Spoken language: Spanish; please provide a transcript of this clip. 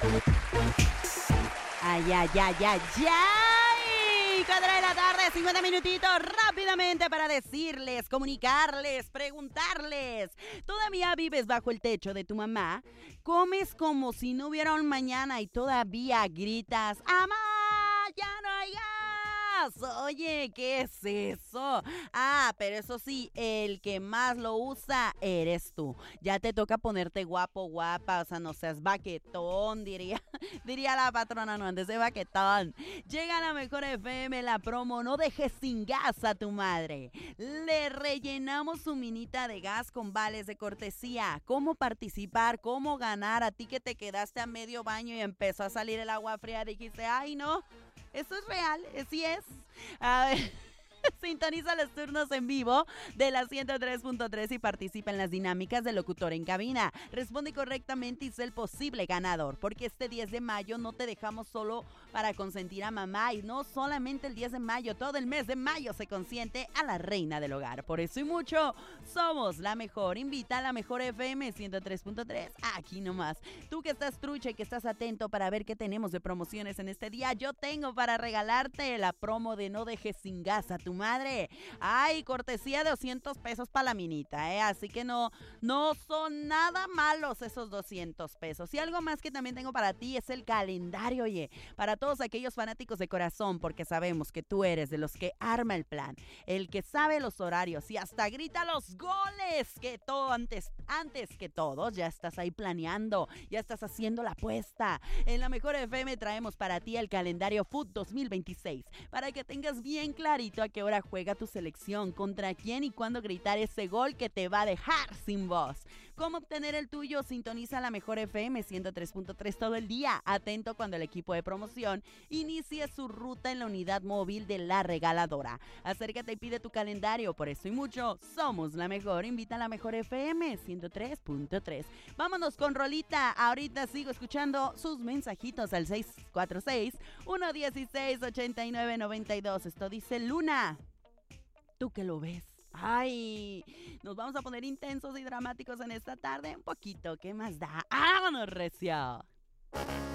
Ay, ay, ay, ay, ay. 4 de la tarde, 50 minutitos rápidamente para decirles, comunicarles, preguntarles. ¿Todavía vives bajo el techo de tu mamá? ¿Comes como si no hubiera un mañana y todavía gritas, ¡Amá, ya no hay gas! Oye, ¿qué es eso? Ah, pero eso sí, el que más lo usa eres tú. Ya te toca ponerte guapo, guapa, o sea, no seas baquetón, diría la patrona, no andes de baquetón. Llega a la mejor FM, la promo, no dejes sin gas a tu madre. Le rellenamos su minita de gas con vales de cortesía. ¿Cómo participar? ¿Cómo ganar? A ti que te quedaste a medio baño y empezó a salir el agua fría, dijiste, ay no, eso es real, sí es. A ver. Sintoniza los turnos en vivo de la 103.3 y participa en las dinámicas del locutor en cabina. Responde correctamente y sé el posible ganador, porque este 10 de mayo no te dejamos solo para consentir a mamá, y no solamente el 10 de mayo, todo el mes de mayo se consiente a la reina del hogar. Por eso y mucho, somos la mejor. Invita a la mejor FM 103.3, aquí nomás. Tú que estás trucha y que estás atento para ver qué tenemos de promociones en este día, yo tengo para regalarte la promo de no dejes sin gas a tu madre. Ay, cortesía de 200 pesos para la minita, así que no son nada malos esos 200 pesos. Y algo más que también tengo para ti es el calendario, oye, para todos aquellos fanáticos de corazón, porque sabemos que tú eres de los que arma el plan, el que sabe los horarios y hasta grita los goles, que todo antes que todos ya estás ahí planeando, ya estás haciendo la apuesta. En la mejor FM traemos para ti el calendario Foot 2026, para que tengas bien clarito a qué hora juega tu selección, contra quién y cuándo gritar ese gol que te va a dejar sin voz. ¿Cómo obtener el tuyo? Sintoniza la mejor FM 103.3 todo el día, atento cuando el equipo de promoción inicie su ruta en la unidad móvil de la regaladora. Acércate y pide tu calendario. Por eso y mucho, somos la mejor. Invita a la mejor FM 103.3. Vámonos con rolita. Ahorita sigo escuchando sus mensajitos al 646-116-8992. Esto dice Luna. ¿Tú que lo ves? Ay, nos vamos a poner intensos y dramáticos en esta tarde. Un poquito, ¿qué más da? ¡Vámonos, recio!